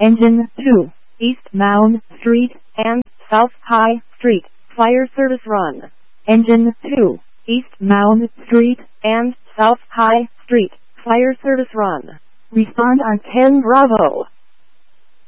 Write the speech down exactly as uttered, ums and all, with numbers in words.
Engine two, East Mound Street and South High Street, fire service run. Engine two, East Mound Street and South High Street, fire service run. Respond on ten Bravo.